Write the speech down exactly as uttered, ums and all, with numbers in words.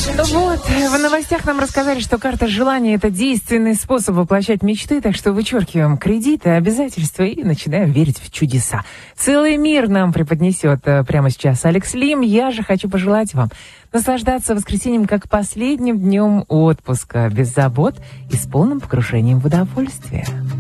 Вот, в новостях нам рассказали, что карта желания – это действенный способ воплощать мечты, так что вычеркиваем кредиты, обязательства и начинаем верить в чудеса. Целый мир нам преподнесет прямо сейчас Алекс Лим. Я же хочу пожелать вам наслаждаться воскресеньем как последним днем отпуска, без забот и с полным погружением в удовольствие.